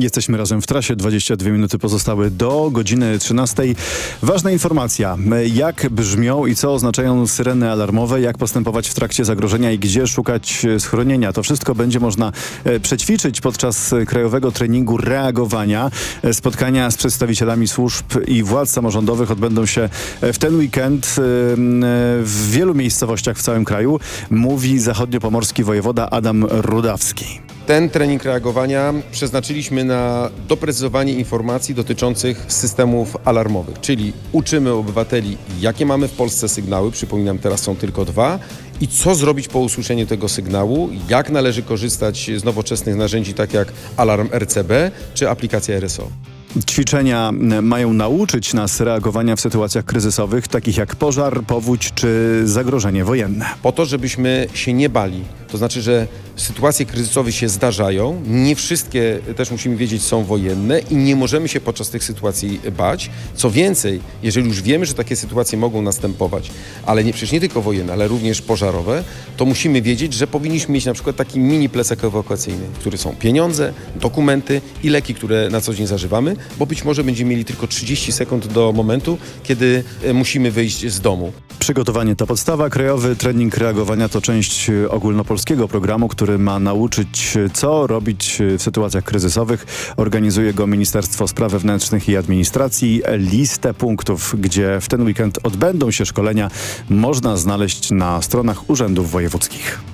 Jesteśmy razem w trasie, 22 minuty pozostały do godziny 13. Ważna informacja, jak brzmią i co oznaczają syreny alarmowe, jak postępować w trakcie zagrożenia i gdzie szukać schronienia. To wszystko będzie można przećwiczyć podczas krajowego treningu reagowania. Spotkania z przedstawicielami służb i władz samorządowych odbędą się w ten weekend w wielu miejscowościach w całym kraju, mówi zachodniopomorski wojewoda Adam Rudawski. Ten trening reagowania przeznaczyliśmy na doprecyzowanie informacji dotyczących systemów alarmowych, czyli uczymy obywateli, jakie mamy w Polsce sygnały, przypominam, teraz są tylko 2, i co zrobić po usłyszeniu tego sygnału, jak należy korzystać z nowoczesnych narzędzi, tak jak alarm RCB czy aplikacja RSO. Ćwiczenia mają nauczyć nas reagowania w sytuacjach kryzysowych, takich jak pożar, powódź czy zagrożenie wojenne. Po to, żebyśmy się nie bali. To znaczy, że sytuacje kryzysowe się zdarzają, nie wszystkie, też musimy wiedzieć, są wojenne i nie możemy się podczas tych sytuacji bać. Co więcej, jeżeli już wiemy, że takie sytuacje mogą następować, ale przecież nie tylko wojenne, ale również pożarowe, to musimy wiedzieć, że powinniśmy mieć na przykład taki mini plecak ewakuacyjny, w którym są pieniądze, dokumenty i leki, które na co dzień zażywamy, bo być może będziemy mieli tylko 30 sekund do momentu, kiedy musimy wyjść z domu. Przygotowanie to podstawa. Krajowy trening reagowania to część ogólnopolskiego programu, który ma nauczyć, co robić w sytuacjach kryzysowych. Organizuje go Ministerstwo Spraw Wewnętrznych i Administracji. Listę punktów, gdzie w ten weekend odbędą się szkolenia, można znaleźć na stronach urzędów wojewódzkich.